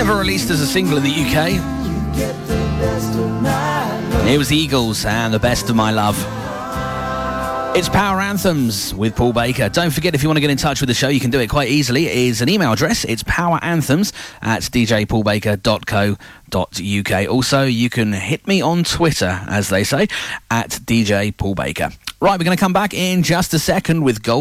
Never released as a single in the UK. It was the Eagles and The Best of My Love. It's Power Anthems with Paul Baker. Don't forget, if you want to get in touch with the show, you can do it quite easily. It is an email address. It's poweranthems@djpaulbaker.co.uk. Also, you can hit me on Twitter, as they say, @DJ Paul Baker. Right, we're going to come back in just a second with Gold.